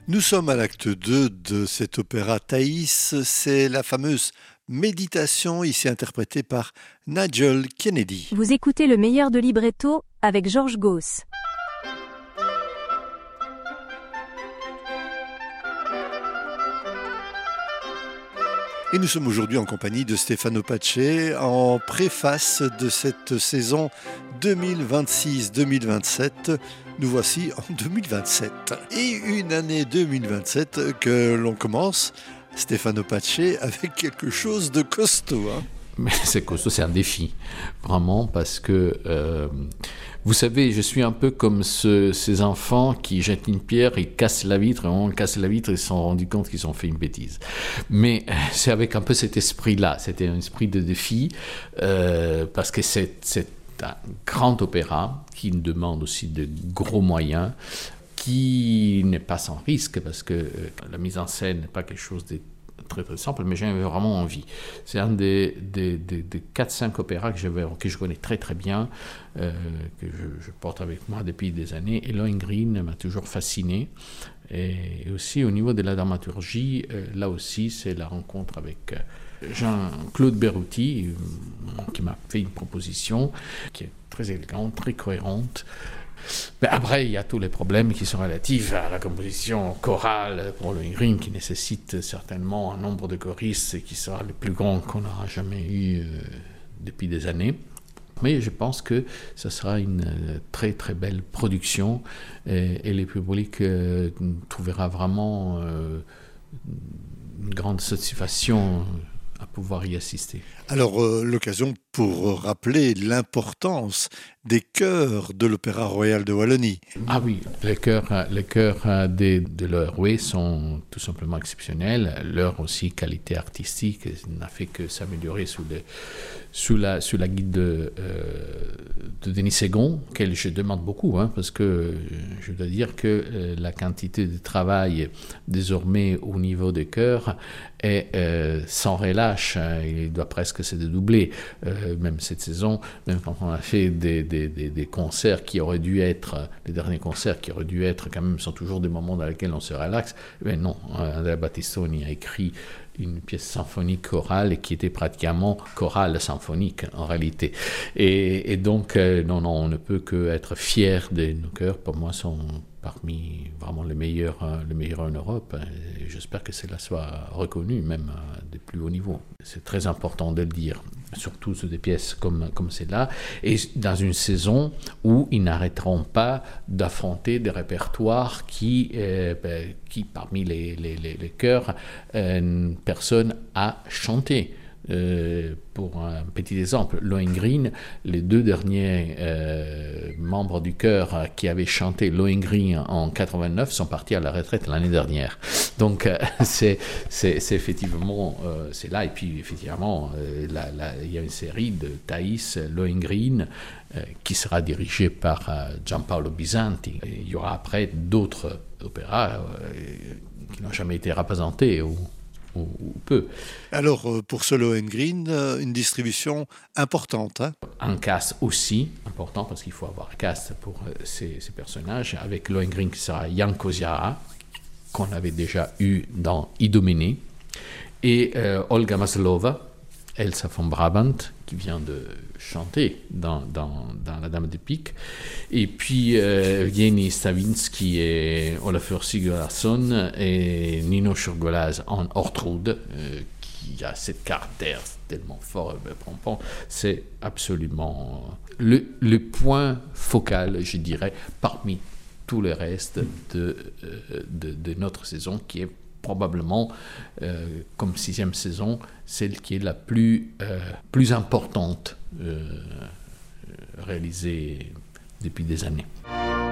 Nous sommes à l'acte 2 de cet opéra Thaïs. C'est la fameuse Méditation, ici interprétée par Nigel Kennedy. Vous écoutez le meilleur de libretto avec Georges Gauss. Et nous sommes aujourd'hui en compagnie de Stefano Pace en préface de cette saison 2026-2027. Nous voici en 2027. Et une année 2027 que l'on commence, Stefano Pace, avec quelque chose de costaud. Mais c'est costaud, c'est un défi, vraiment, parce que, vous savez, je suis un peu comme ces enfants qui jettent une pierre et cassent la vitre, et au moment où ils cassent la vitre, ils se sont rendus compte qu'ils ont fait une bêtise. Mais c'est avec un peu cet esprit-là, c'était un esprit de défi, parce que c'est un grand opéra qui demande aussi de gros moyens, qui n'est pas sans risque, parce que la mise en scène n'est pas quelque chose de très très simple, mais j'avais vraiment envie. C'est un des 4-5 opéras que je connais très très bien, que je porte avec moi depuis des années. Et Lohengrin m'a toujours fasciné. Et aussi au niveau de la dramaturgie, là aussi c'est la rencontre avec Jean-Claude Berruti, qui m'a fait une proposition qui est très élégante, très cohérente. Mais après, il y a tous les problèmes qui sont relatifs à la composition chorale pour Lohengrin, qui nécessite certainement un nombre de choristes qui sera le plus grand qu'on n'aura jamais eu depuis des années. Mais je pense que ce sera une très très belle production et le public trouvera vraiment une grande satisfaction à pouvoir y assister. Alors, l'occasion pour rappeler l'importance des chœurs de l'Opéra Royal de Wallonie. Ah oui, les chœurs de l'Euroé sont tout simplement exceptionnels. Leur aussi qualité artistique n'a fait que s'améliorer sous la guide de Denis Ségon, auquel je demande beaucoup, parce que je dois dire que la quantité de travail désormais au niveau des chœurs est sans relâche. Il doit presque se dédoubler, même cette saison, même quand on a fait des concerts qui auraient dû être, les derniers concerts qui auraient dû être quand même, sont toujours des moments dans lesquels on se relaxe. Mais non, Andrea Battistoni a écrit une pièce symphonique chorale qui était pratiquement chorale symphonique en réalité. Et donc, non, on ne peut qu'être fier de nos chœurs. Pour moi, sont parmi vraiment les meilleurs en Europe. Et j'espère que cela soit reconnu, même des plus hauts niveaux. C'est très important de le dire, surtout sur des pièces comme celle-là, et dans une saison où ils n'arrêteront pas d'affronter des répertoires qui parmi les chœurs, personne a chanté. Pour un petit exemple, Lohengrin, les deux derniers membres du chœur qui avaient chanté Lohengrin en 89 sont partis à la retraite l'année dernière. Donc c'est effectivement c'est là, et puis effectivement il y a une série de Thaïs Lohengrin qui sera dirigée par Giampaolo Bisanti. Et il y aura après d'autres opéras qui n'ont jamais été représentés ou peu. Alors, pour ce Lohengrin, une distribution importante. Un cast aussi important, parce qu'il faut avoir un cast pour ces personnages, avec Lohengrin qui sera Jan Koziara, qu'on avait déjà eu dans Idoménée, et Olga Maslova, Elsa von Brabant, qui vient de chanter dans La Dame de Pique, et puis Jenny Stavinsky et Olafur Sigurðarson et Nino Churgolaz en Ortrud, qui a cette caractère tellement fort et pompant. C'est absolument le point focal, je dirais, parmi tous les restes de notre saison, qui est probablement, comme 6e saison, celle qui est la plus importante réalisée depuis des années.